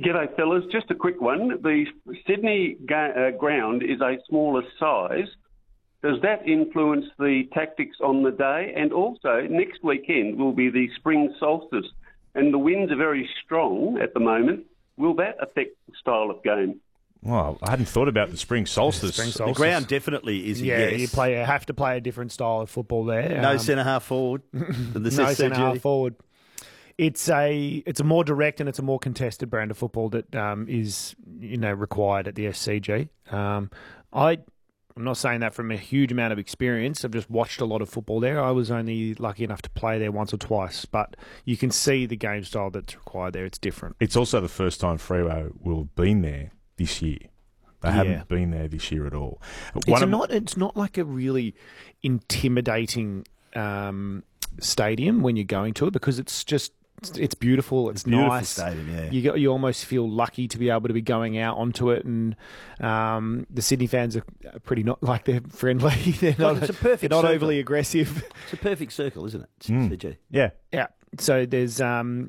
G'day, fellas. Just a quick one. The Sydney ground is a smaller size. Does that influence the tactics on the day? And also, next weekend will be the spring solstice, and the winds are very strong at the moment. Will that affect the style of game? Well, I hadn't thought about the spring solstice. The ground definitely is a yes. You have to play a different style of football there. No centre-half forward. No centre-half forward. It's a more direct and it's a more contested brand of football that is required at the SCG. I'm not saying that from a huge amount of experience. I've just watched a lot of football there. I was only lucky enough to play there once or twice, but you can see the game style that's required there. It's different. It's also the first time Freo will have been there this year. They haven't been there this year at all. It's not like a really intimidating stadium when you're going to it, because it's beautiful. It's nice. Stadium, yeah. You almost feel lucky to be able to be going out onto it, and the Sydney fans are pretty they're friendly. They're not overly aggressive. It's a perfect circle, isn't it? CG. Yeah. Yeah. So there's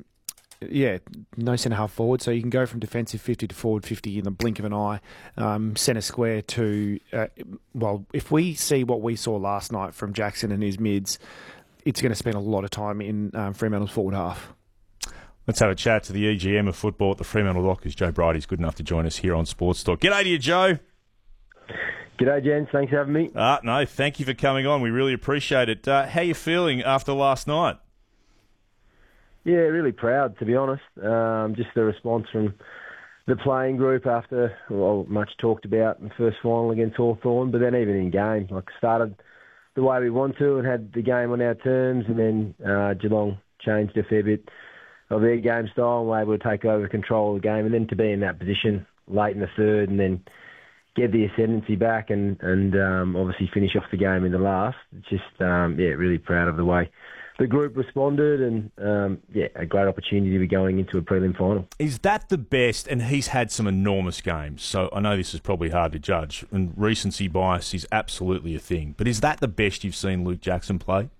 no centre half forward, so you can go from defensive 50 to forward 50 in the blink of an eye. Centre square to if we see what we saw last night from Jackson and his mids, it's going to spend a lot of time in Fremantle's forward half. Let's have a chat to the EGM of football at the Fremantle Dockers. Joe Bridie's good enough to join us here on Sports Talk. G'day to you, Joe. G'day, gents. Thanks for having me. No, thank you for coming on. We really appreciate it. How are you feeling after last night? Yeah, really proud, to be honest. Just the response from the playing group after, much talked about in the first final against Hawthorn, but then even in game, started the way we want to and had the game on our terms, and then Geelong changed a fair bit of their game style and were able to take over control of the game, and then to be in that position late in the third and then get the ascendancy back and obviously finish off the game in the last. It's just, really proud of the way the group responded, and a great opportunity to be going into a prelim final. Is that the best? And he's had some enormous games, so I know this is probably hard to judge, and recency bias is absolutely a thing, but is that the best you've seen Luke Jackson play?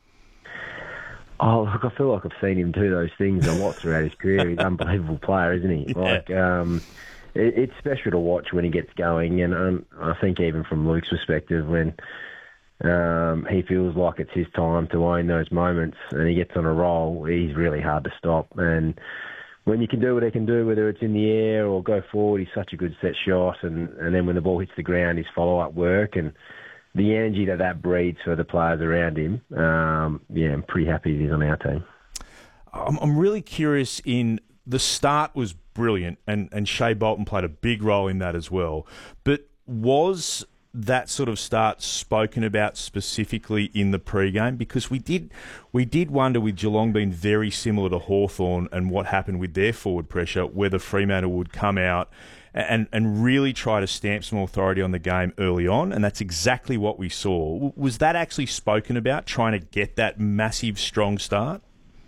Oh, look, I feel like I've seen him do those things a lot throughout his career. He's an unbelievable player, isn't he? Yeah. It's special to watch when he gets going, and I think even from Luke's perspective, when he feels like it's his time to own those moments and he gets on a roll, he's really hard to stop. And when you can do what he can do, whether it's in the air or go forward, he's such a good set shot. And then when the ball hits the ground, his follow-up work and the energy that breeds for the players around him, I'm pretty happy he's on our team. I'm really curious in the start was brilliant, and Shea Bolton played a big role in that as well. But was that sort of start spoken about specifically in the pre-game? Because we did wonder, with Geelong being very similar to Hawthorn and what happened with their forward pressure, whether Fremantle would come out and really try to stamp some authority on the game early on, and that's exactly what we saw. Was that actually spoken about, trying to get that massive, strong start?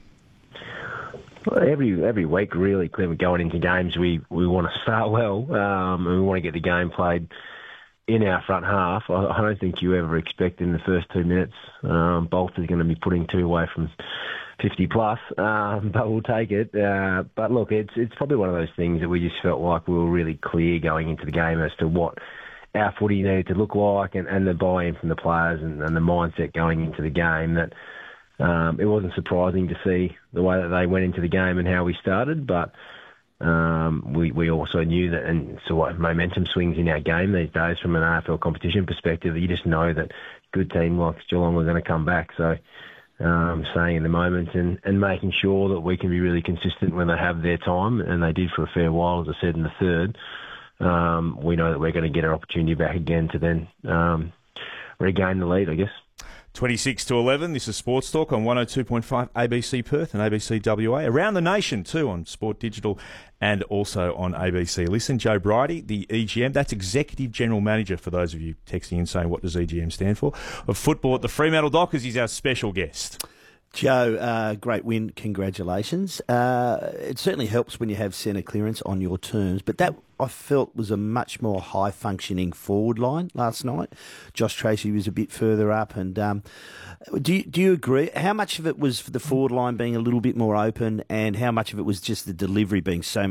Well, every week, really, Cleveland, going into games, we want to start well, and we want to get the game played in our front half. I don't think you ever expect in the first 2 minutes Bolton's going to be putting two away from 50 plus, but we'll take it. But look, it's probably one of those things that we just felt like we were really clear going into the game as to what our footy needed to look like, and the buy-in from the players and the mindset going into the game, that it wasn't surprising to see the way that they went into the game and how we started, but we also knew that, and so what momentum swings in our game these days from an AFL competition perspective, you just know that good team like Geelong are going to come back. So staying in the moment and making sure that we can be really consistent when they have their time, and they did for a fair while, as I said, in the third. We know that we're going to get our opportunity back again to then regain the lead, I guess. 26-11, this is Sports Talk on 102.5 ABC Perth and ABC WA. Around the nation too on Sport Digital and also on ABC Listen. Joe Bridie, the EGM, that's Executive General Manager, for those of you texting in saying what does EGM stand for, of football at the Fremantle Dockers. He's our special guest. Joe, great win. Congratulations. It certainly helps when you have centre clearance on your terms, but that, I felt, was a much more high-functioning forward line last night. Josh Tracy was a bit further up. And do you agree? How much of it was the forward line being a little bit more open, and how much of it was just the delivery being so